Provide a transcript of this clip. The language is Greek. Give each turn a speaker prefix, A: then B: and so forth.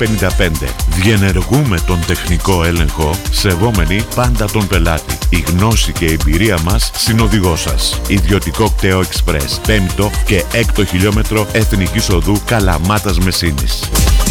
A: 55. Διενεργούμε τον τεχνικό έλεγχο, σεβόμενοι πάντα τον πελάτη. Η γνώση και η εμπειρία μας συνοδηγό σας. Ιδιωτικό κτέο Express, 5ο και 6ο χιλιόμετρο Εθνικής Οδού Καλαμάτας Μεσίνης.